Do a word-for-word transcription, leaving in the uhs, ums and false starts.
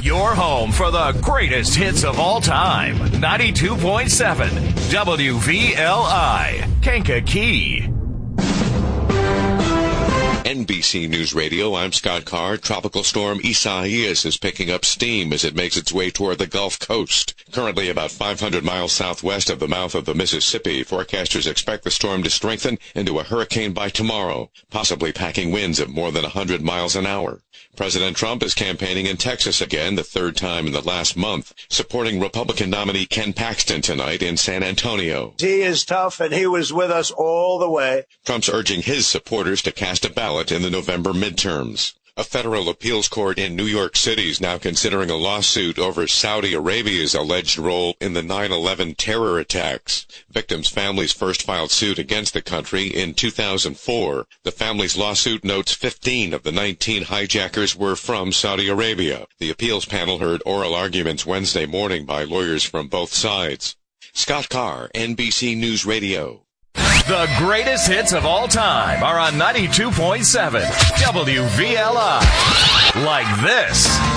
Your home for the greatest hits of all time. ninety-two point seven W V L I, Kankakee. N B C News Radio, I'm Scott Carr. Tropical storm Isaias is picking up steam as it makes its way toward the Gulf Coast. Currently about five hundred miles southwest of the mouth of the Mississippi, forecasters expect the storm to strengthen into a hurricane by tomorrow, possibly packing winds of more than one hundred miles an hour. President Trump is campaigning in Texas again, the third time in the last month, supporting Republican nominee Ken Paxton tonight in San Antonio. He is tough, and he was with us all the way. Trump's urging his supporters to cast a ballot in the November midterms. A federal appeals court in New York City is now considering a lawsuit over Saudi Arabia's alleged role in the nine eleven terror attacks. Victims' families first filed suit against the country in two thousand four. The family's lawsuit notes fifteen of the nineteen hijackers were from Saudi Arabia. The appeals panel heard oral arguments Wednesday morning by lawyers from both sides. Scott Carr, N B C News Radio. The greatest hits of all time are on ninety-two point seven W V L I. Like this.